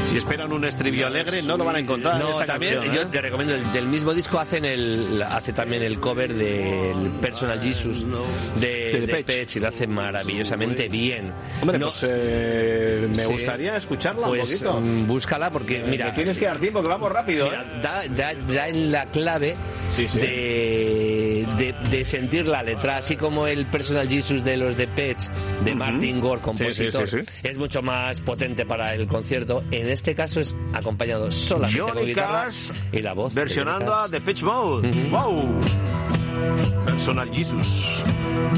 Si esperan un estribillo alegre, no lo van a encontrar. No, en esta también canción, yo te recomiendo, del mismo disco hace también el cover del Personal Jesus de Depeche, y lo hace maravillosamente bien. Hombre, no, pues me gustaría escucharla pues, un poquito. Búscala porque, mira... Me tienes que dar tiempo, que vamos rápido. Mira, da en la clave de sentir la letra, así como el Personal Jesus de los Depeche, de Martin Gore, compositor, es mucho más potente para el concierto. En este caso es acompañado solamente con guitarra y la voz. Versionando a Depeche Mode. ¡Wow! Personal Jesus.